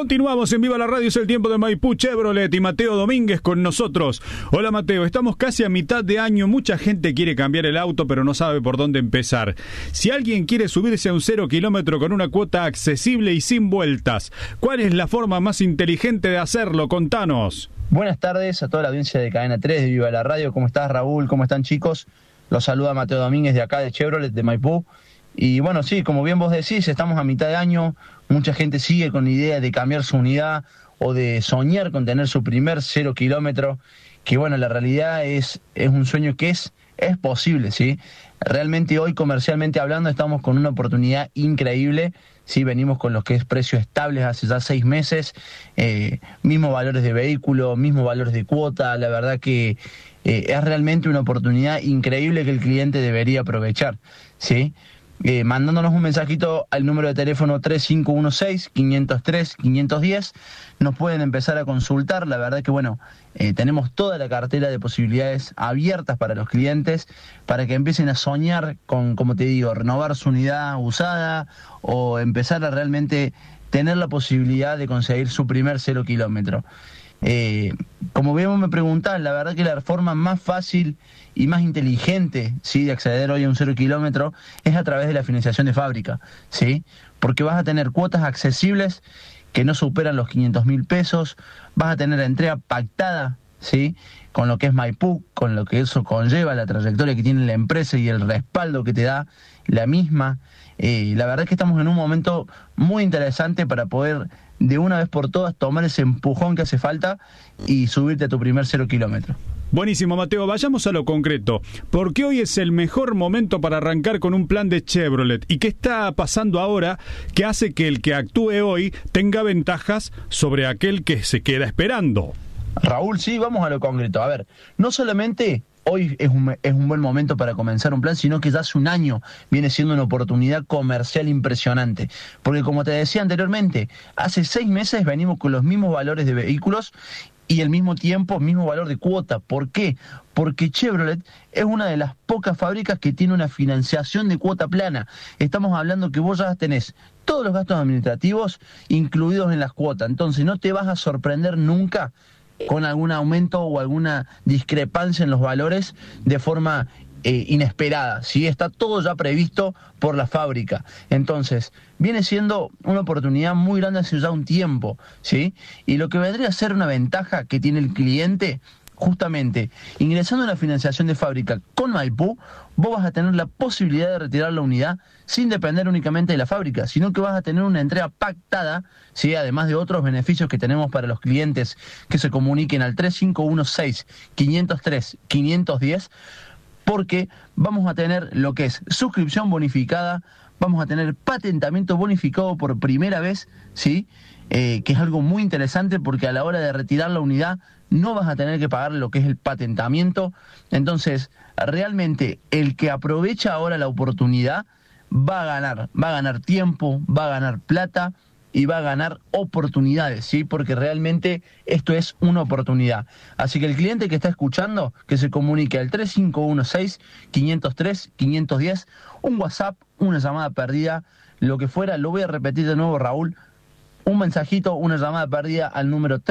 Continuamos en Viva la Radio, es el tiempo de Maipú Chevrolet y Mateo Domínguez con nosotros. Hola Mateo, estamos casi a mitad de año, mucha gente quiere cambiar el auto pero no sabe por dónde empezar. Si alguien quiere subirse a un 0 kilómetro con una cuota accesible y sin vueltas, ¿cuál es la forma más inteligente de hacerlo? Contanos. Buenas tardes a toda la audiencia de Cadena 3 de Viva la Radio. ¿Cómo estás, Raúl? ¿Cómo están, chicos? Los saluda Mateo Domínguez de acá de Chevrolet de Maipú. Y bueno, sí, como bien vos decís, estamos a mitad de año, mucha gente sigue con la idea de cambiar su unidad o de soñar con tener su primer 0 kilómetro, que bueno, la realidad es un sueño que es posible, ¿sí? Realmente hoy, comercialmente hablando, estamos con una oportunidad increíble, ¿sí? Venimos con los que es precios estables hace ya 6 meses, mismos valores de vehículo, mismos valores de cuota, la verdad que es realmente una oportunidad increíble que el cliente debería aprovechar, ¿sí? Mandándonos un mensajito al número de teléfono 3516-503-510, nos pueden empezar a consultar. La verdad que bueno, tenemos toda la cartera de posibilidades abiertas para los clientes, para que empiecen a soñar con, como te digo, renovar su unidad usada o empezar a realmente tener la posibilidad de conseguir su primer 0 kilómetro. Como bien me preguntás, la verdad que la forma más fácil y más inteligente, ¿sí?, de acceder hoy a un 0 kilómetro es a través de la financiación de fábrica, ¿sí? Porque vas a tener cuotas accesibles que no superan los 500.000 pesos, vas a tener la entrega pactada, ¿sí?, con lo que es Maipú, con lo que eso conlleva, la trayectoria que tiene la empresa y el respaldo que te da la misma. La verdad es que estamos en un momento muy interesante para poder de una vez por todas tomar ese empujón que hace falta y subirte a tu primer 0 kilómetro. Buenísimo, Mateo, vayamos a lo concreto. ¿Por qué hoy es el mejor momento para arrancar con un plan de Chevrolet? ¿Y qué está pasando ahora que hace que el que actúe hoy tenga ventajas sobre aquel que se queda esperando? Raúl, sí, vamos a lo concreto. A ver, no solamente hoy es un buen momento para comenzar un plan, sino que ya hace un año viene siendo una oportunidad comercial impresionante. Porque como te decía anteriormente, hace 6 meses venimos con los mismos valores de vehículos y al mismo tiempo, mismo valor de cuota. ¿Por qué? Porque Chevrolet es una de las pocas fábricas que tiene una financiación de cuota plana. Estamos hablando que vos ya tenés todos los gastos administrativos incluidos en las cuotas. Entonces no te vas a sorprender nunca con algún aumento o alguna discrepancia en los valores de forma inesperada, ¿sí? Está todo ya previsto por la fábrica. Entonces, viene siendo una oportunidad muy grande hace ya un tiempo, ¿sí? Y lo que vendría a ser una ventaja que tiene el cliente, justamente, ingresando a una financiación de fábrica con Maipú, vos vas a tener la posibilidad de retirar la unidad sin depender únicamente de la fábrica, sino que vas a tener una entrega pactada, ¿sí?, además de otros beneficios que tenemos para los clientes que se comuniquen al 3516-503-510, porque vamos a tener lo que es suscripción bonificada, vamos a tener patentamiento bonificado por primera vez, ¿sí?, que es algo muy interesante porque a la hora de retirar la unidad no vas a tener que pagar lo que es el patentamiento. Entonces, realmente el que aprovecha ahora la oportunidad va a ganar tiempo, va a ganar plata y va a ganar oportunidades, ¿sí? Porque realmente esto es una oportunidad. Así que el cliente que está escuchando, que se comunique al 3516-503-510, un WhatsApp, una llamada perdida, lo que fuera. Lo voy a repetir de nuevo, Raúl. Un mensajito, una llamada perdida al número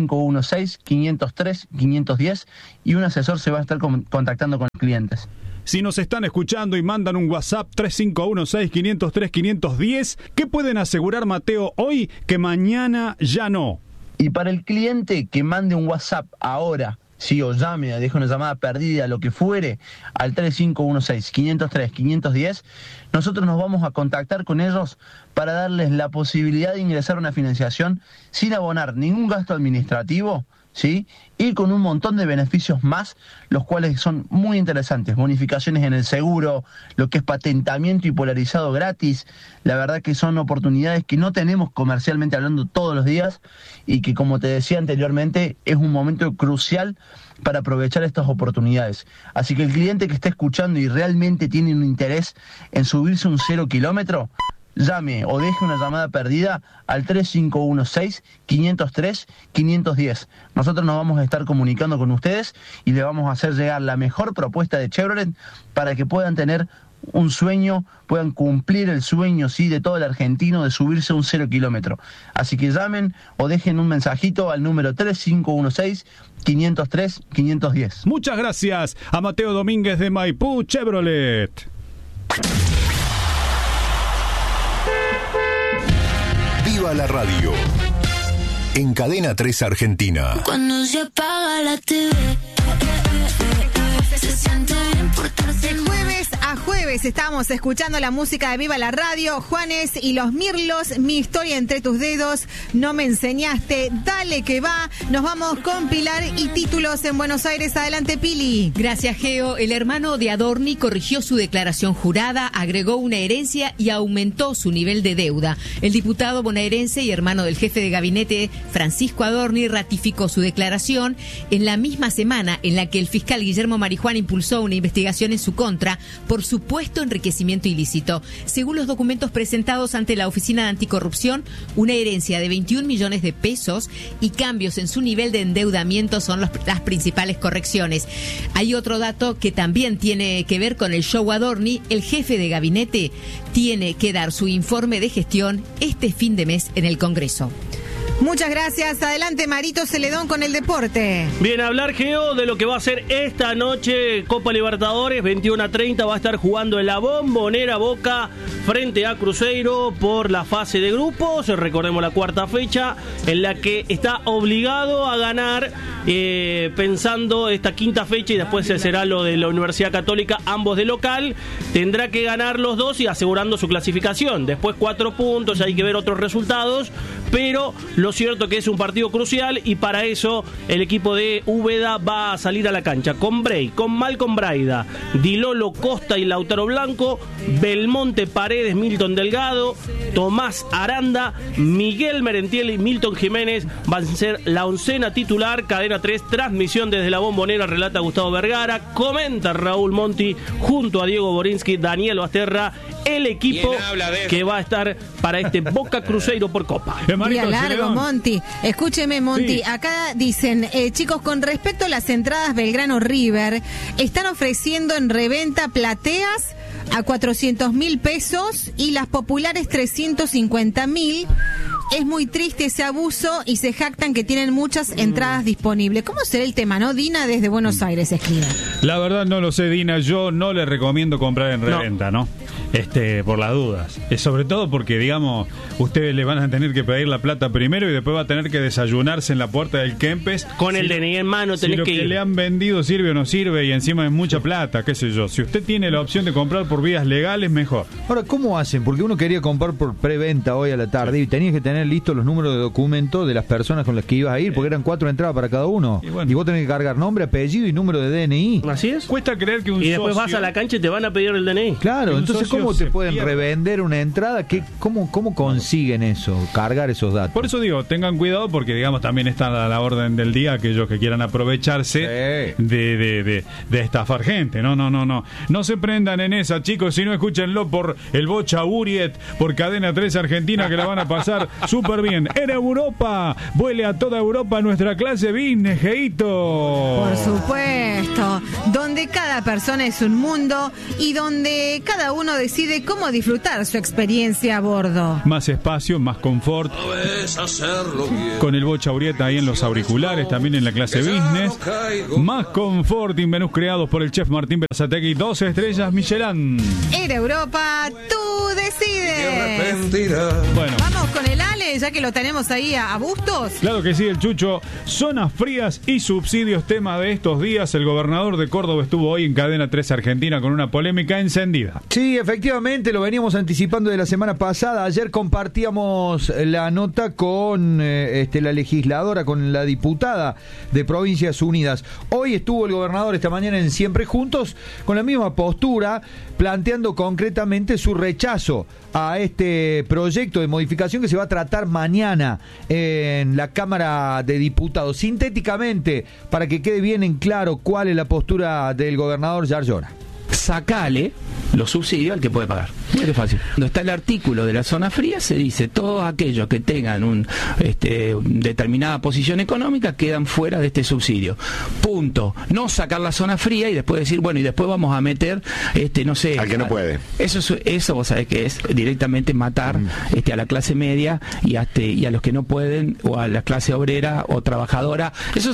3516-503-510 y un asesor se va a estar contactando con los clientes. Si nos están escuchando y mandan un WhatsApp 3516-503-510, ¿qué pueden asegurar, Mateo, hoy que mañana ya no? Y para el cliente que mande un WhatsApp ahora, sí, o llame, deje una llamada perdida, lo que fuere, al 3516-503-510, nosotros nos vamos a contactar con ellos para darles la posibilidad de ingresar a una financiación sin abonar ningún gasto administrativo, ¿sí?, y con un montón de beneficios más, los cuales son muy interesantes. Bonificaciones en el seguro, lo que es patentamiento y polarizado gratis. La verdad que son oportunidades que no tenemos comercialmente hablando todos los días y que, como te decía anteriormente, es un momento crucial para aprovechar estas oportunidades. Así que el cliente que está escuchando y realmente tiene un interés en subirse un 0 kilómetro, llame o deje una llamada perdida al 3516-503-510. Nosotros nos vamos a estar comunicando con ustedes y le vamos a hacer llegar la mejor propuesta de Chevrolet para que puedan tener un sueño, puedan cumplir el sueño, sí, de todo el argentino de subirse a un 0 kilómetro. Así que llamen o dejen un mensajito al número 3516-503-510. Muchas gracias a Mateo Domínguez de Maipú Chevrolet. Viva la radio. En Cadena 3 Argentina. Cuando se apaga la TV, se siente bien portarse. De jueves a jueves estamos escuchando la música de Viva la Radio. Juanes y los Mirlos, Mi historia entre tus dedos, No me enseñaste, Dale que va. Nos vamos con Pilar y títulos en Buenos Aires. Adelante, Pili. Gracias, Geo. El hermano de Adorni corrigió su declaración jurada, agregó una herencia y aumentó su nivel de deuda. El diputado bonaerense y hermano del jefe de gabinete, Francisco Adorni, ratificó su declaración en la misma semana en la que el fiscal Guillermo Marijuán impulsó una investigación en su contra por supuesto enriquecimiento ilícito. Según los documentos presentados ante la Oficina de Anticorrupción, una herencia de 21 millones de pesos y cambios en su nivel de endeudamiento son las principales correcciones. Hay otro dato que también tiene que ver con el show Adorni. El jefe de gabinete tiene que dar su informe de gestión este fin de mes en el Congreso. Muchas gracias. Adelante, Marito Celedón con el deporte. Bien, hablar, Geo, de lo que va a ser esta noche Copa Libertadores, 21:30, va a estar jugando en la Bombonera Boca frente a Cruzeiro por la fase de grupos. Recordemos la cuarta fecha en la que está obligado a ganar, pensando esta quinta fecha y después se será lo de la Universidad Católica, ambos de local. Tendrá que ganar los dos y asegurando su clasificación. Después 4 puntos, hay que ver otros resultados, pero lo cierto que es un partido crucial y para eso el equipo de Úbeda va a salir a la cancha con Bray, con Malcolm Braida, Dilolo Costa y Lautaro Blanco, Belmonte Paredes, Milton Delgado, Tomás Aranda, Miguel Merentiel y Milton Jiménez van a ser la oncena titular. Cadena 3, transmisión desde la Bombonera, relata Gustavo Vergara, comenta Raúl Monti junto a Diego Borinsky, Daniel Basterra, el equipo que va a estar para este Boca Cruzeiro por Copa. Día largo, Monti. Escúcheme, Monti. Sí. Acá dicen, chicos, con respecto a las entradas Belgrano River, están ofreciendo en reventa plateas a 400.000 pesos y las populares 350.000. Es muy triste ese abuso y se jactan que tienen muchas entradas disponibles. ¿Cómo será el tema, no? Dina desde Buenos Aires escribe. La verdad no lo sé, Dina. Yo no le recomiendo comprar en reventa, ¿no? Por las dudas. Sobre todo porque, digamos, ustedes le van a tener que pedir la plata primero y después va a tener que desayunarse en la puerta del Kempes. Con el DNI en mano tenés que ir. Si lo que le han vendido sirve o no sirve y encima es mucha plata, qué sé yo. Si usted tiene la opción de comprar por vías legales, mejor. Ahora, ¿cómo hacen? Porque uno quería comprar por preventa hoy a la tarde y tenías que tener listos los números de documento de las personas con las que ibas a ir, porque eran 4 entradas para cada uno. Y vos tenés que cargar nombre, apellido y número de DNI. Así es. Cuesta creer que un socio... Y después vas a la cancha y te van a pedir el DNI. Claro, entonces ¿cómo te pueden revender una entrada? ¿Cómo consiguen eso? Cargar esos datos. Por eso digo, tengan cuidado porque, digamos, también está a la orden del día aquellos que quieran aprovecharse de estafar gente. No se prendan en esa, chicos, sino escúchenlo por el Bocha Uriet, por Cadena 3 Argentina, que la van a pasar súper bien. En Europa, vuele a toda Europa nuestra clase business, Geito. Por supuesto, donde cada persona es un mundo y donde cada uno decide cómo disfrutar su experiencia a bordo. Más espacio, más confort. Con el Bocha Urieta ahí en los auriculares, también en la clase business. Más confort y menús creados por el chef Martín Berazategui, 2 estrellas Michelin. En Europa, tú decides. Bueno. Vamos con el Ale, ya que lo tenemos ahí a Bustos. Claro que sí, el Chucho. Zonas frías y subsidios, tema de estos días. El gobernador de Córdoba estuvo hoy en Cadena 3 Argentina con una polémica encendida. Sí, efectivamente, lo veníamos anticipando de la semana pasada. Ayer compartíamos la nota con la legisladora, con la diputada de Provincias Unidas. Hoy estuvo el gobernador esta mañana en Siempre Juntos con la misma postura, planteando concretamente su rechazo a este proyecto de modificación que se va a tratar mañana en la Cámara de Diputados. Sintéticamente, para que quede bien en claro cuál es la postura del gobernador Yarlora. sacale los subsidios al que puede pagar. Muy fácil. Cuando está el artículo de la zona fría, se dice todos aquellos que tengan un determinada posición económica quedan fuera de este subsidio. Punto. No sacar la zona fría y después decir, bueno, y después vamos a meter, no sé... Al que no puede. Eso vos sabés que es directamente matar a la clase media y a los que no pueden, o a la clase obrera o trabajadora. Eso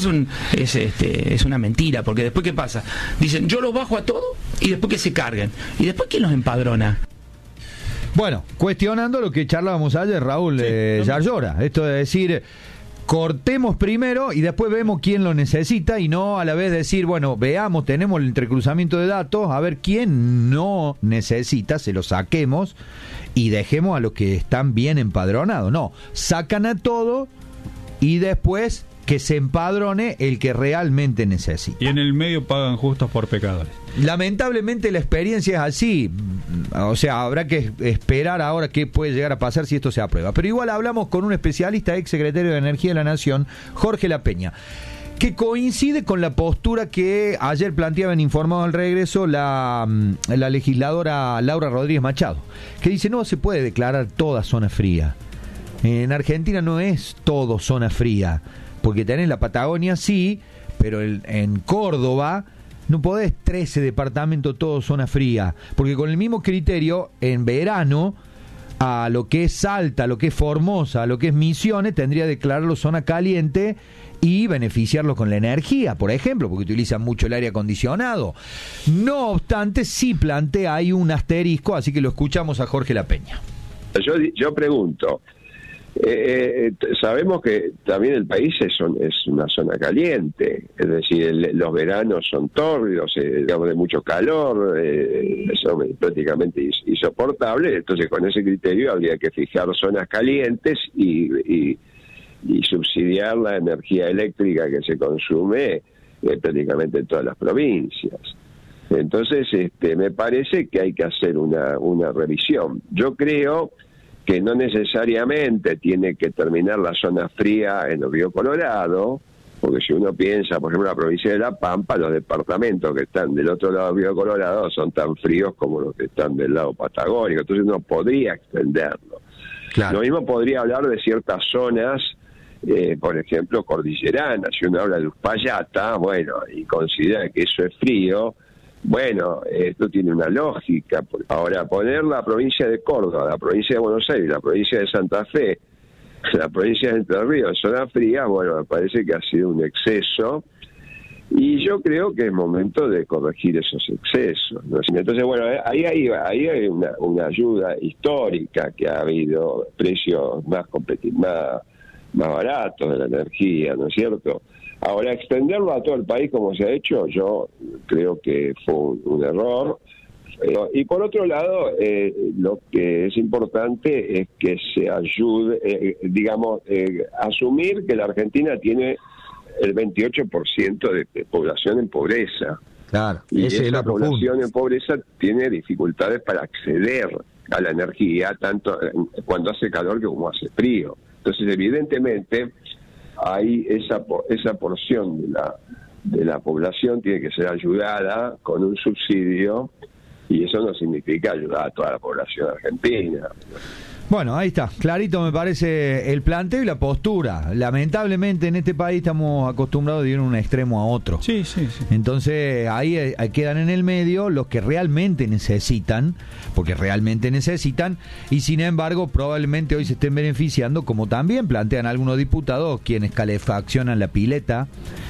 es una mentira, porque después ¿qué pasa? Dicen, yo los bajo a todos y después que se carguen. ¿Y después quién los empadrona? Bueno, cuestionando lo que charlábamos ayer, Raúl Yarlora, esto de decir, cortemos primero y después vemos quién lo necesita, y no a la vez decir, bueno, veamos, tenemos el entrecruzamiento de datos, a ver quién no necesita, se lo saquemos y dejemos a los que están bien empadronados. No, sacan a todo y después que se empadrone el que realmente necesita. Y en el medio pagan justos por pecadores. Lamentablemente la experiencia es así, o sea, habrá que esperar ahora qué puede llegar a pasar si esto se aprueba. Pero igual hablamos con un especialista, ex secretario de Energía de la Nación, Jorge La Peña, que coincide con la postura que ayer planteaba en Informado al Regreso la legisladora Laura Rodríguez Machado, que dice, no se puede declarar toda zona fría. En Argentina no es todo zona fría, porque tenés la Patagonia, sí, pero en Córdoba no podés 13 departamentos todo zona fría, porque con el mismo criterio, en verano, a lo que es Salta, a lo que es Formosa, a lo que es Misiones, tendría que declararlo zona caliente y beneficiarlos con la energía, por ejemplo, porque utilizan mucho el aire acondicionado. No obstante, sí plantea ahí un asterisco, así que lo escuchamos a Jorge La Peña. Yo pregunto, sabemos que también el país es una zona caliente, es decir, los veranos son tórridos, digamos, de mucho calor, son prácticamente insoportables. Entonces con ese criterio habría que fijar zonas calientes y subsidiar la energía eléctrica que se consume prácticamente en todas las provincias. Entonces me parece que hay que hacer una revisión. Yo creo que no necesariamente tiene que terminar la zona fría en el Río Colorado, porque si uno piensa, por ejemplo, en la provincia de La Pampa, los departamentos que están del otro lado del Río Colorado son tan fríos como los que están del lado patagónico, entonces uno podría extenderlo. Claro. Lo mismo podría hablar de ciertas zonas, por ejemplo, cordilleranas. Si uno habla de Uspallata, bueno, y considera que eso es frío, bueno, esto tiene una lógica. Ahora, poner la provincia de Córdoba, la provincia de Buenos Aires, la provincia de Santa Fe, la provincia de Entre Ríos, zona fría, bueno, me parece que ha sido un exceso, y yo creo que es momento de corregir esos excesos, ¿no? Entonces, bueno, ahí hay una ayuda histórica, que ha habido precios más baratos de la energía, ¿no es cierto? Ahora, extenderlo a todo el país como se ha hecho, yo creo que fue un error. Y por otro lado, lo que es importante es que se ayude, asumir que la Argentina tiene el 28% de población en pobreza. Claro, y esa población en pobreza tiene dificultades para acceder a la energía, tanto cuando hace calor que como hace frío. Entonces, evidentemente, hay esa porción de la población tiene que ser ayudada con un subsidio, y eso no significa ayudar a toda la población argentina. Bueno, ahí está, clarito me parece el planteo y la postura. Lamentablemente en este país estamos acostumbrados de ir de un extremo a otro. Sí. Entonces ahí quedan en el medio los que realmente necesitan, porque realmente necesitan, y sin embargo probablemente hoy se estén beneficiando, como también plantean algunos diputados, quienes calefaccionan la pileta,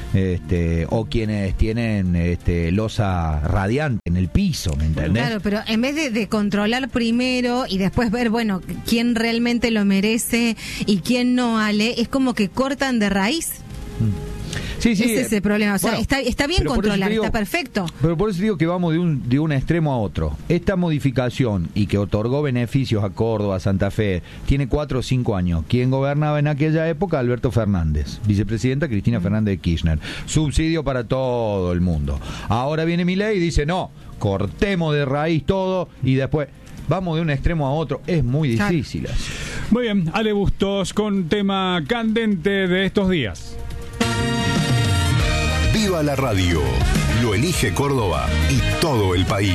o quienes tienen losa radiante en el piso, ¿me entendés? Claro, pero en vez de controlar primero y después ver, bueno, quién realmente lo merece y quién no, Ale, es como que cortan de raíz. Sí, ese es el problema. O sea, bueno, está bien controlar, está perfecto. Pero por eso digo que vamos de un extremo a otro. Esta modificación, y que otorgó beneficios a Córdoba, a Santa Fe, tiene 4 o 5 años. ¿Quién gobernaba en aquella época? Alberto Fernández. Vicepresidenta Cristina Fernández de Kirchner. Subsidio para todo el mundo. Ahora viene Milei y dice, no, cortemos de raíz todo y después... Vamos de un extremo a otro, es muy difícil. Muy bien, Ale Bustos con tema candente de estos días. ¡Viva la radio! Lo elige Córdoba y todo el país.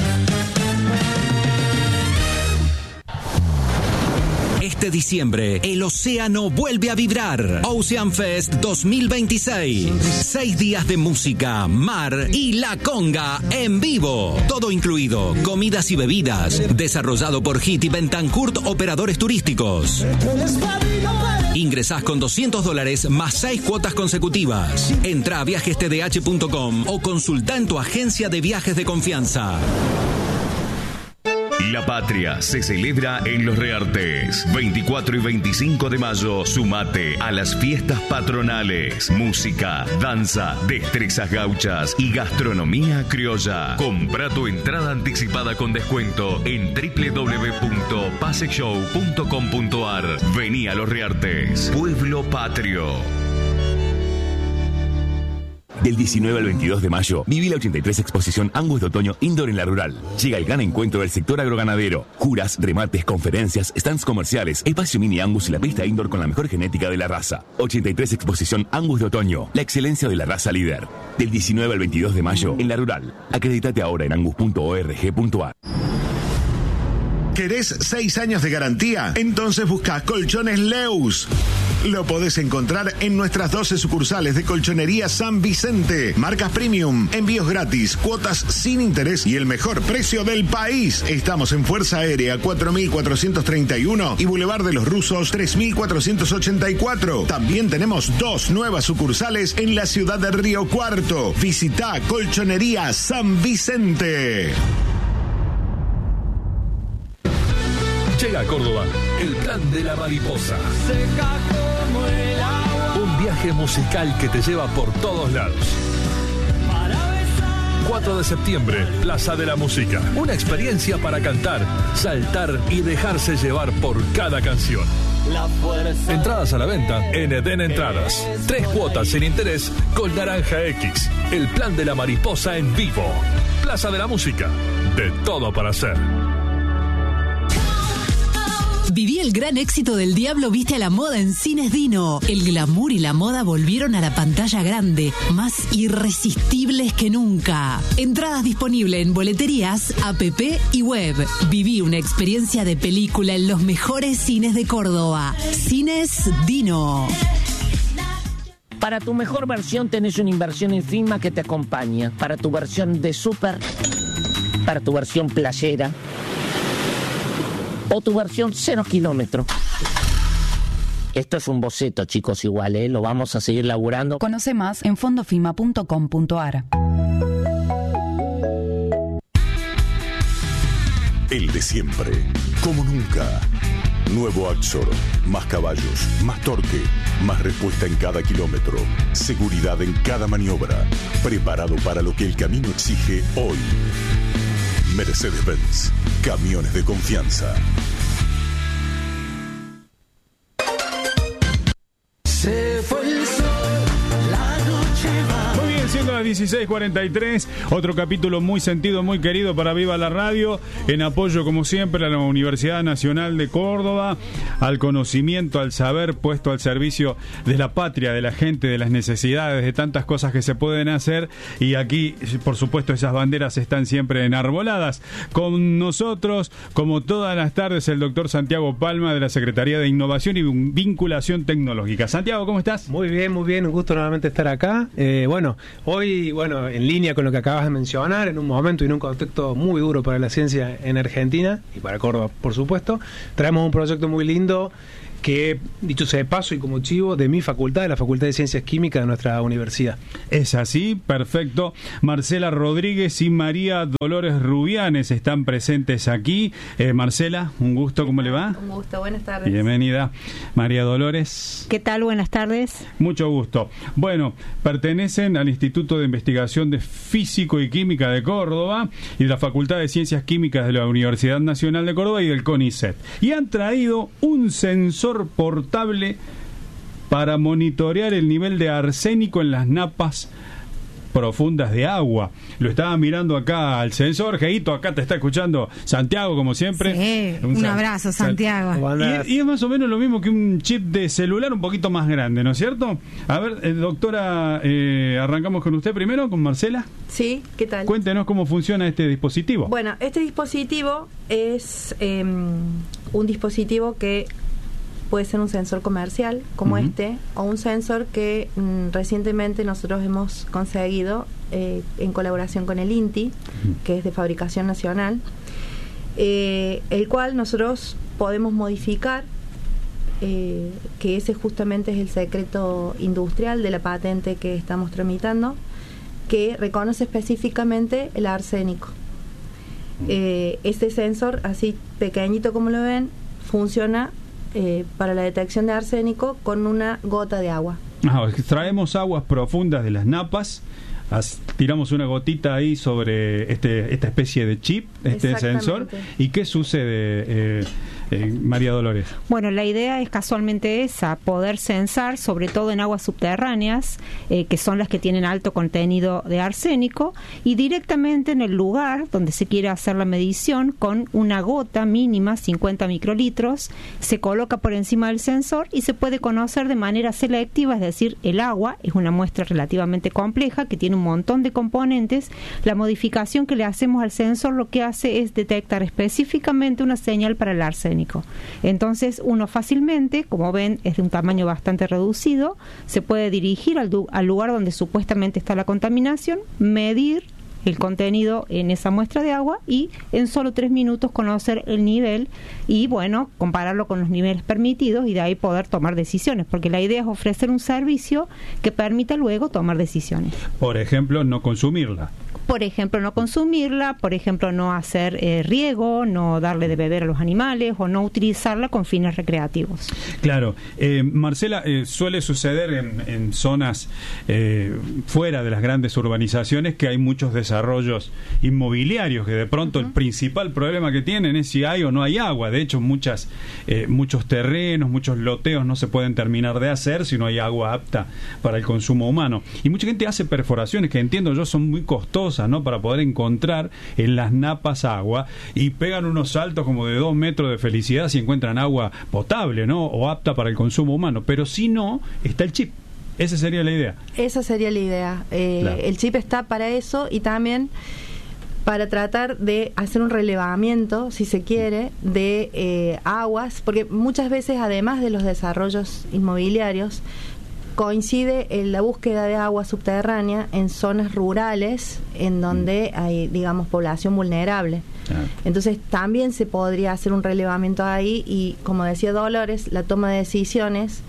Este diciembre, el océano vuelve a vibrar. Ocean Fest 2026. 6 días de música, mar y la conga en vivo. Todo incluido, comidas y bebidas. Desarrollado por Hit y Bentancourt Operadores Turísticos. Ingresás con $200 más 6 cuotas consecutivas. Entra a viajestdh.com o consulta en tu agencia de viajes de confianza. La patria se celebra en Los Reartes. 24 y 25 de mayo, sumate a las fiestas patronales. Música, danza, destrezas gauchas y gastronomía criolla. Compra tu entrada anticipada con descuento en www.paseshow.com.ar. Vení a Los Reartes, pueblo patrio. Del 19 al 22 de mayo, viví la 83 Exposición Angus de Otoño Indoor en La Rural. Llega el gran encuentro del sector agroganadero. Juras, remates, conferencias, stands comerciales, espacio mini Angus y la pista indoor con la mejor genética de la raza. 83 Exposición Angus de Otoño, la excelencia de la raza líder. Del 19 al 22 de mayo, en La Rural. Acreditate ahora en angus.org.ar. ¿Querés 6 años de garantía? Entonces busca Colchones Leus. Lo podés encontrar en nuestras 12 sucursales de Colchonería San Vicente. Marcas premium, envíos gratis, cuotas sin interés y el mejor precio del país. Estamos en Fuerza Aérea 4431 y Boulevard de los Rusos 3484. También tenemos 2 nuevas sucursales en la ciudad de Río Cuarto. Visita Colchonería San Vicente. Llega a Córdoba el Plan de la Mariposa. Un viaje musical que te lleva por todos lados. 4 de septiembre, Plaza de la Música. Una experiencia para cantar, saltar y dejarse llevar por cada canción. Entradas a la venta en Eden Entradas. 3 cuotas sin interés con Naranja X. El Plan de la Mariposa en vivo. Plaza de la Música. De todo para hacer. Viví el gran éxito del Diablo Viste a la Moda en Cines Dino. El glamour y la moda volvieron a la pantalla grande, más irresistibles que nunca. Entradas disponibles en boleterías, app y web. Viví una experiencia de película en los mejores cines de Córdoba. Cines Dino. Para tu mejor versión tenés una inversión en Finma que te acompaña. Para tu versión de súper, para tu versión playera o tu versión 0 kilómetros. Esto es un boceto, chicos, igual, lo vamos a seguir laburando. Conoce más en fondofima.com.ar. El de siempre, como nunca. Nuevo Axor, más caballos, más torque, más respuesta en cada kilómetro, seguridad en cada maniobra, preparado para lo que el camino exige hoy. Mercedes-Benz, camiones de confianza. Se fue el sol, la noche va. Muy bien, siendo las 16:43, otro capítulo muy sentido, muy querido para Viva la Radio, en apoyo como siempre a la Universidad Nacional de Córdoba, al conocimiento, al saber puesto al servicio de la patria, de la gente, de las necesidades, de tantas cosas que se pueden hacer, y aquí, por supuesto, esas banderas están siempre enarboladas. Con nosotros, como todas las tardes, el doctor Santiago Palma, de la Secretaría de Innovación y Vinculación Tecnológica. Santiago, ¿cómo estás? Muy bien, un gusto nuevamente estar acá. Hoy, en línea con lo que acabas de mencionar, en un momento y en un contexto muy duro para la ciencia en Argentina y para Córdoba, por supuesto, traemos un proyecto muy lindo que, dicho sea de paso y como chivo, de mi facultad, de la Facultad de Ciencias Químicas de nuestra universidad. Es así, perfecto. Marcela Rodríguez y María Dolores Rubianes están presentes aquí. Marcela, un gusto, ¿cómo le va? Un gusto, buenas tardes. Bienvenida. María Dolores. ¿Qué tal? Buenas tardes. Mucho gusto. Bueno, pertenecen al Instituto de Investigación de Físico y Química de Córdoba y de la Facultad de Ciencias Químicas de la Universidad Nacional de Córdoba y del CONICET. Y han traído un sensor portable para monitorear el nivel de arsénico en las napas profundas de agua. Lo estaba mirando acá al sensor, Geito, acá te está escuchando Santiago, como siempre. Sí, un abrazo, Santiago. Y es más o menos lo mismo que un chip de celular un poquito más grande, ¿no es cierto? A ver, doctora, arrancamos con usted primero, con Marcela. Sí, ¿qué tal? Cuéntenos cómo funciona este dispositivo. Bueno, este dispositivo es un dispositivo que puede ser un sensor comercial como este, o un sensor que recientemente nosotros hemos conseguido en colaboración con el INTI, que es de fabricación nacional, el cual nosotros podemos modificar, que ese justamente es el secreto industrial de la patente que estamos tramitando, que reconoce específicamente el arsénico. Este sensor, así pequeñito como lo ven, funciona para la detección de arsénico con una gota de agua. Extraemos aguas profundas de las napas, tiramos una gotita ahí sobre esta especie de chip, este sensor. ¿Y qué sucede, María Dolores? Bueno, la idea es casualmente esa, poder censar, sobre todo en aguas subterráneas, que son las que tienen alto contenido de arsénico, y directamente en el lugar donde se quiere hacer la medición, con una gota mínima, 50 microlitros, se coloca por encima del sensor y se puede conocer de manera selectiva, es decir, el agua es una muestra relativamente compleja que tiene un montón de componentes. La modificación que le hacemos al sensor lo que hace es detectar específicamente una señal para el arsénico. Entonces uno fácilmente, como ven, es de un tamaño bastante reducido, se puede dirigir al lugar donde supuestamente está la contaminación, medir el contenido en esa muestra de agua y en solo 3 minutos conocer el nivel y, bueno, compararlo con los niveles permitidos y de ahí poder tomar decisiones, porque la idea es ofrecer un servicio que permita luego tomar decisiones. Por ejemplo, no consumirla. Por ejemplo, no consumirla, por ejemplo, no hacer riego, no darle de beber a los animales o no utilizarla con fines recreativos. Claro. Marcela, suele suceder en zonas fuera de las grandes urbanizaciones que hay muchos desarrollos inmobiliarios que de pronto el principal problema que tienen es si hay o no hay agua. De hecho, muchos terrenos, muchos loteos no se pueden terminar de hacer si no hay agua apta para el consumo humano. Y mucha gente hace perforaciones que entiendo yo son muy costosas, ¿no? Para poder encontrar en las napas agua y pegan unos saltos como de 2 metros de felicidad si encuentran agua potable, ¿no? O apta para el consumo humano. Pero si no, está el chip. Esa sería la idea. Esa sería la idea. Claro. El chip está para eso y también para tratar de hacer un relevamiento, si se quiere, de aguas, porque muchas veces, además de los desarrollos inmobiliarios, coincide en la búsqueda de agua subterránea en zonas rurales en donde hay, digamos, población vulnerable. Entonces también se podría hacer un relevamiento ahí y, como decía Dolores, la toma de decisiones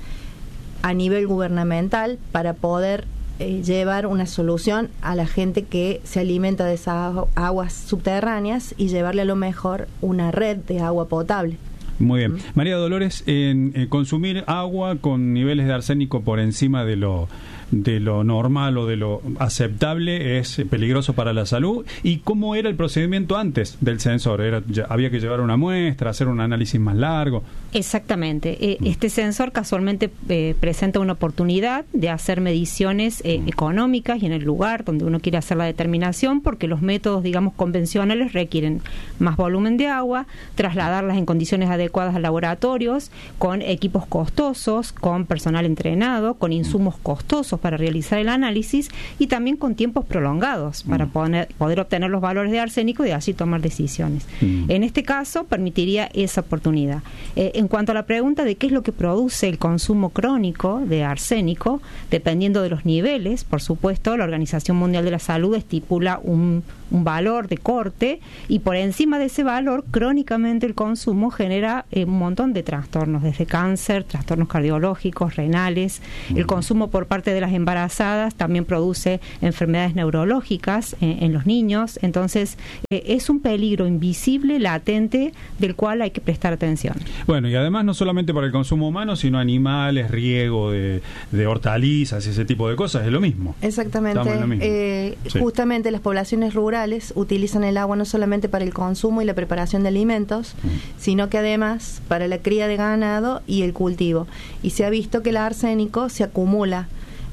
a nivel gubernamental para poder llevar una solución a la gente que se alimenta de esas aguas subterráneas y llevarle a lo mejor una red de agua potable. Muy bien. María Dolores, consumir agua con niveles de arsénico por encima de lo normal o de lo aceptable es peligroso para la salud. ¿Y cómo era el procedimiento antes del sensor? ¿Había que llevar una muestra, hacer un análisis más largo? Exactamente. Este sensor casualmente presenta una oportunidad de hacer mediciones económicas y en el lugar donde uno quiere hacer la determinación, porque los métodos, digamos, convencionales requieren más volumen de agua, trasladarlas en condiciones adecuadas a laboratorios, con equipos costosos, con personal entrenado, con insumos costosos para realizar el análisis y también con tiempos prolongados para poder obtener los valores de arsénico y así tomar decisiones. En este caso permitiría esa oportunidad. En cuanto a la pregunta de qué es lo que produce el consumo crónico de arsénico, dependiendo de los niveles, por supuesto, la Organización Mundial de la Salud estipula un valor de corte y por encima de ese valor, crónicamente el consumo genera un montón de trastornos, desde cáncer, trastornos cardiológicos, renales. El consumo por parte de las embarazadas también produce enfermedades neurológicas en los niños. Entonces, es un peligro invisible, latente, del cual hay que prestar atención. Bueno, y además no solamente para el consumo humano, sino animales, riego de hortalizas, ese tipo de cosas, es lo mismo. Exactamente. Lo mismo. Sí. Justamente las poblaciones rurales utilizan el agua no solamente para el consumo y la preparación de alimentos, sino que además para la cría de ganado y el cultivo. Y se ha visto que el arsénico se acumula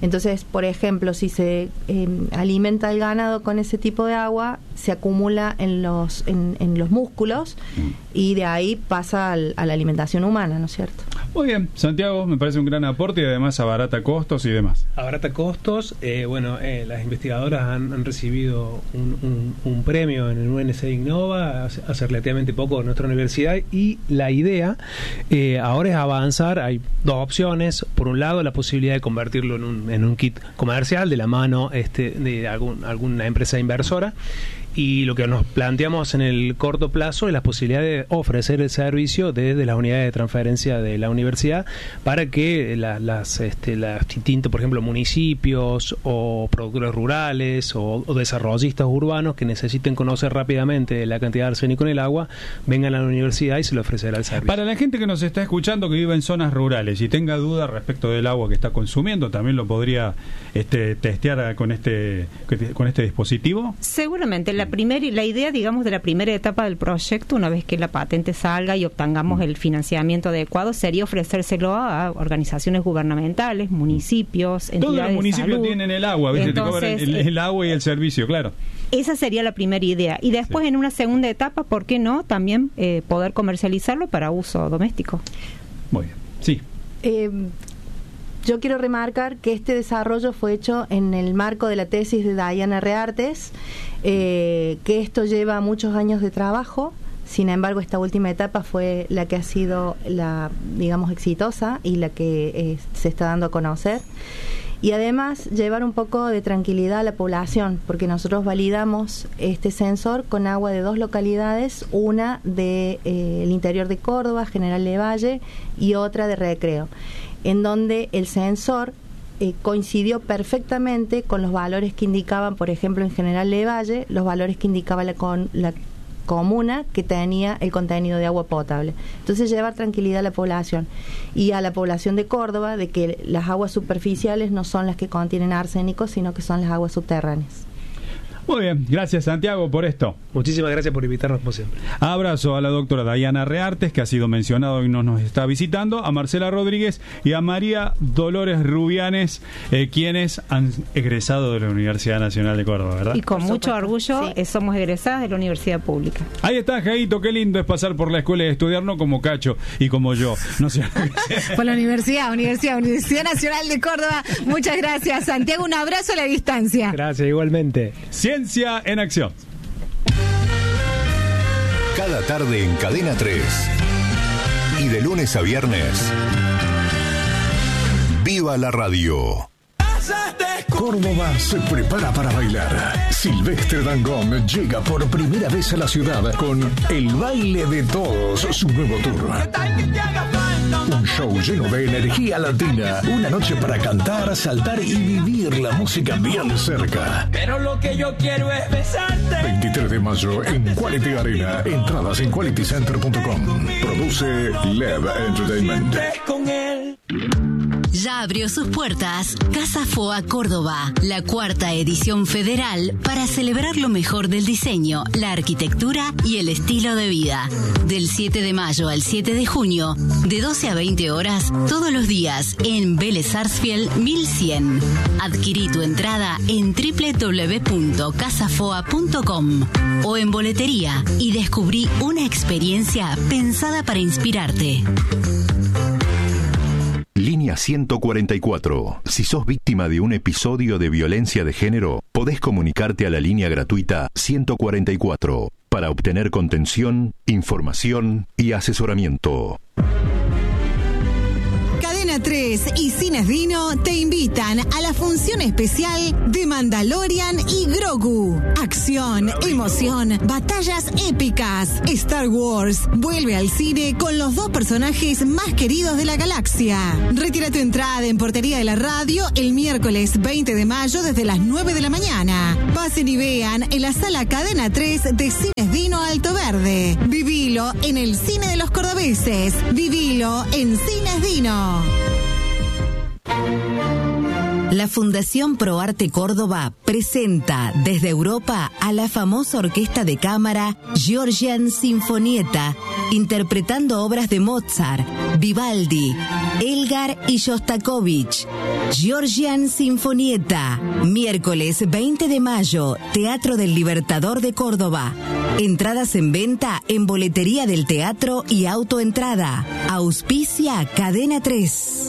Entonces, por ejemplo, si se alimenta el ganado con ese tipo de agua, se acumula en los músculos y de ahí pasa a la alimentación humana, ¿no es cierto? Muy bien, Santiago, me parece un gran aporte y además abarata costos y demás. Abarata costos, las investigadoras han recibido un premio en el UNC Innova hace relativamente poco en nuestra universidad, y la idea ahora es avanzar. Hay dos opciones: por un lado la posibilidad de convertirlo en un kit comercial de la mano de alguna empresa inversora, y lo que nos planteamos en el corto plazo es la posibilidad de ofrecer el servicio desde las unidades de transferencia de la universidad para que las distintos, por ejemplo, municipios o productores rurales o desarrollistas urbanos que necesiten conocer rápidamente la cantidad de arsénico en el agua vengan a la universidad y se le ofrecerá el servicio. Para la gente que nos está escuchando que vive en zonas rurales y tenga dudas respecto del agua que está consumiendo, ¿también lo podría testear con este dispositivo? Seguramente. La idea, digamos, de la primera etapa del proyecto, una vez que la patente salga y obtengamos el financiamiento adecuado, sería ofrecérselo a organizaciones gubernamentales, municipios, entidades todos los municipios de salud. Tienen el agua, ¿viste? Entonces, te cobran el agua y el servicio, claro. Esa sería la primera idea. Y después, en una segunda etapa, ¿por qué no? También poder comercializarlo para uso doméstico. Muy bien. Sí. Yo quiero remarcar que este desarrollo fue hecho en el marco de la tesis de Diana Reartes, que esto lleva muchos años de trabajo. Sin embargo, esta última etapa fue la que ha sido la, digamos, exitosa y la que se está dando a conocer. Y además llevar un poco de tranquilidad a la población, porque nosotros validamos este sensor con agua de dos localidades, una de el interior de Córdoba, General Lavalle, y otra de Recreo, en donde el sensor coincidió perfectamente con los valores que indicaban, por ejemplo, en General Lavalle, los valores que indicaba la comuna que tenía el contenido de agua potable. Entonces, llevar tranquilidad a la población y a la población de Córdoba de que las aguas superficiales no son las que contienen arsénico, sino que son las aguas subterráneas. Muy bien, gracias Santiago por esto. Muchísimas gracias por invitarnos como siempre. Abrazo a la doctora Diana Reartes, que ha sido mencionado y nos está visitando, a Marcela Rodríguez y a María Dolores Rubianes, quienes han egresado de la Universidad Nacional de Córdoba, ¿verdad? Y con mucho orgullo somos egresadas de la Universidad Pública. Ahí está, Jaito, qué lindo es pasar por la escuela y estudiar, no como Cacho y como yo. No sé. Por la Universidad Nacional de Córdoba. Muchas gracias, Santiago. Un abrazo a la distancia. Gracias, igualmente. Ciencia en acción. Cada tarde en Cadena 3 y de lunes a viernes, ¡viva la radio! Córdoba se prepara para bailar. Silvestre Dangond llega por primera vez a la ciudad con El Baile de Todos, su nuevo tour. Un show lleno de energía latina, una noche para cantar, saltar y vivir la música bien de cerca. Pero lo que yo quiero es besarte. 23 de mayo en Quality Arena. Entradas en qualitycenter.com. Produce Lev Entertainment. Ya abrió sus puertas Casa Foa Córdoba, la 4ª edición federal para celebrar lo mejor del diseño, la arquitectura y el estilo de vida. Del 7 de mayo al 7 de junio, de 12 a 20 horas, todos los días en Vélez Sarsfield 1100. Adquirí tu entrada en www.casafoa.com o en boletería y descubrí una experiencia pensada para inspirarte. Línea 144. Si sos víctima de un episodio de violencia de género, podés comunicarte a la línea gratuita 144 para obtener contención, información y asesoramiento. Cadena 3 y Cines Dino te invitan a la función especial de Mandalorian y Grogu. Acción, emoción, batallas épicas. Star Wars vuelve al cine con los 2 personajes más queridos de la galaxia. Retira tu entrada en Portería de la Radio el miércoles 20 de mayo desde las 9 de la mañana. Pasen y vean en la sala Cadena 3 de Cines Dino Alto Verde. Vivilo en el cine de los cordobeses. Vivilo en Cines Dino. La Fundación ProArte Córdoba presenta desde Europa a la famosa orquesta de cámara Georgian Sinfonietta interpretando obras de Mozart, Vivaldi, Elgar y Shostakovich. Georgian Sinfonietta, miércoles 20 de mayo, Teatro del Libertador de Córdoba. Entradas en venta en boletería del teatro y autoentrada. Auspicia Cadena 3.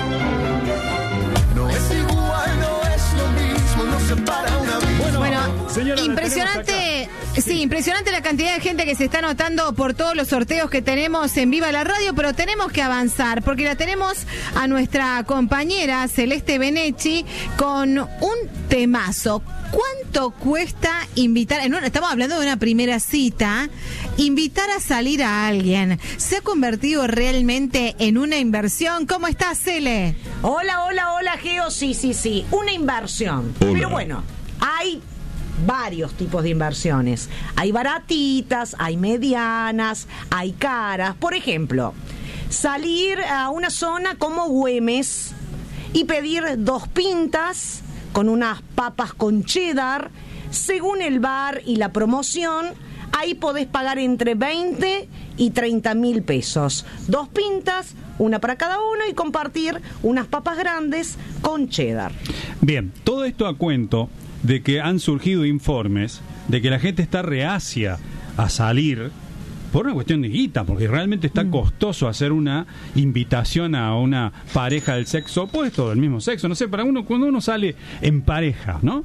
No es igual, no es lo mismo, no se para una vida. Bueno, señora, impresionante. Sí, impresionante la cantidad de gente que se está anotando por todos los sorteos que tenemos en Viva la Radio, pero tenemos que avanzar porque la tenemos a nuestra compañera Celeste Benecci con un temazo. ¿Cuánto cuesta invitar? Estamos hablando de una primera cita. Invitar a salir a alguien. ¿Se ha convertido realmente en una inversión? ¿Cómo estás, Cele? Hola, Geo. Sí. Una inversión. Hola. Pero bueno, hay varios tipos de inversiones. Hay baratitas, hay medianas, hay caras. Por ejemplo, salir a una zona como Güemes y pedir 2 pintas con unas papas con cheddar, según el bar y la promoción, ahí podés pagar entre 20 y 30 mil pesos. 2 pintas, una para cada uno y compartir unas papas grandes con cheddar. Bien, todo esto a cuento de que han surgido informes de que la gente está reacia a salir por una cuestión de guita, porque realmente está costoso hacer una invitación a una pareja del sexo opuesto, del mismo sexo, no sé, para uno, cuando uno sale en pareja, ¿no?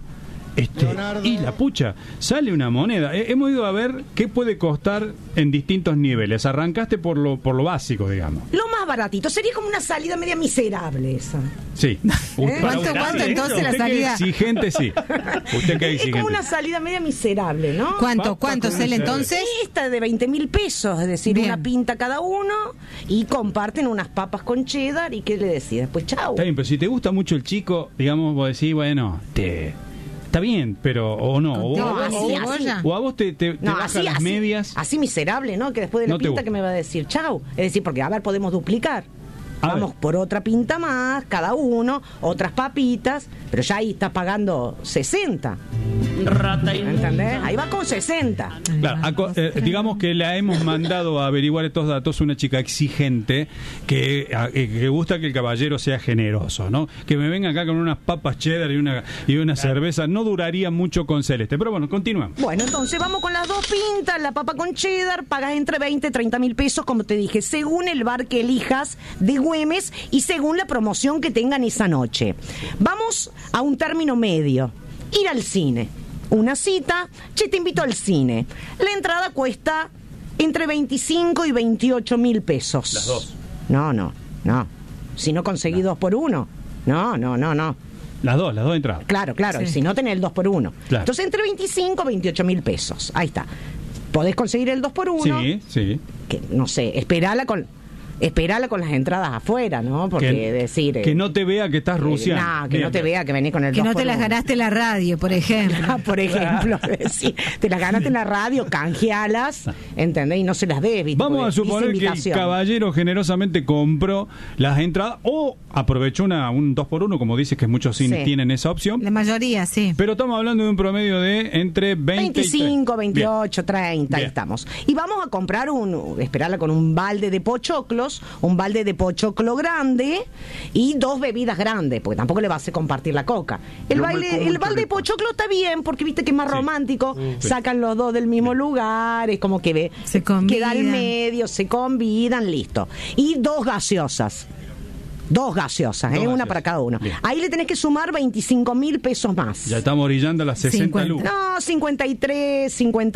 Y la pucha, sale una moneda. Hemos ido a ver qué puede costar en distintos niveles. Arrancaste por lo básico, digamos. Lo más baratito, sería como una salida media miserable esa. Sí. ¿Cuánto entonces la salida? Exigente, sí. Usted que es exigente. como una salida media miserable, ¿no? ¿Cuánto es entonces? Esta de 20 mil pesos, es decir, Bien. una pinta cada uno y comparten unas papas con cheddar y ¿qué le decís? Después, chau. Está bien, pero si te gusta mucho el chico, digamos, vos decís, bueno, está bien, pero o no. O a vos te baja las medias. Así miserable, ¿no? Que después de la pinta que me va a decir, chau. Es decir, porque a ver, podemos duplicar. Vamos por otra pinta más, cada uno, otras papitas, pero ya ahí está pagando 60. ¿Entendés? Ahí va con 60. Claro, digamos que la hemos mandado a averiguar estos datos una chica exigente que gusta que el caballero sea generoso, ¿no? Que me venga acá con unas papas cheddar y una cerveza no duraría mucho con Celeste. Pero bueno, continuamos. Bueno, entonces vamos con las 2 pintas, la papa con cheddar, pagas entre 20 y 30 mil pesos, como te dije, según el bar que elijas de Güemes y según la promoción que tengan esa noche. Vamos a un término medio, ir al cine. Una cita, te invito al cine. La entrada cuesta entre 25 y 28 mil pesos. Las dos. No. Si no conseguí 2 por 1. No. Las dos entradas. Claro. Sí. Y si no tenés el 2 por 1. Claro. Entonces entre 25 y 28 mil pesos. Ahí está. Podés conseguir el 2 por 1. Sí. Que, no sé, esperala con las entradas afuera, ¿no? Porque que no te vea que estás Rusia. No, que no te vea que venís con el 2 Que no por te las 1. ganaste en la radio, por ejemplo. Por ejemplo, sí, te las ganaste en la radio, canjealas, ¿entendés? Y no se las des, ¿viste? Vamos a suponer que el caballero generosamente compró las entradas o aprovechó un 2 por 1, como dices que muchos cines tienen esa opción. La mayoría, sí. Pero estamos hablando de un promedio de entre 25, 28, 30, ahí estamos. Y vamos a comprar esperarla con un balde de pochoclos, un balde de pochoclo grande y 2 bebidas grandes, porque tampoco le vas a compartir la coca. El balde de pochoclo está bien, porque viste que es más romántico, sacan los 2 del mismo lugar, es como que queda al medio, se convidan, listo. Y 2 gaseosas. 2 gaseosas, una para cada uno. Bien. Ahí le tenés que sumar 25 mil pesos más. Ya estamos orillando a las 60 lucas. No, 53,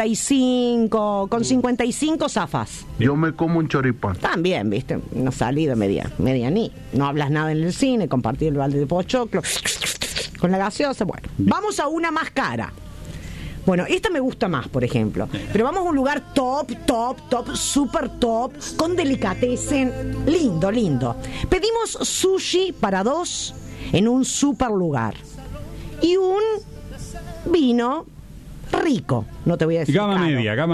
55. Con 55 zafas. Yo me como un choripán. También, viste, una salida medianí. No hablas nada en el cine, compartir el balde de pochoclo con la gaseosa. Bueno, vamos a una más cara. Bueno, esta me gusta más, por ejemplo. Pero vamos a un lugar top, super top, con delicatessen, lindo. Pedimos sushi para 2 en un super lugar. Y un vino rico, no te voy a decir gama caro. media,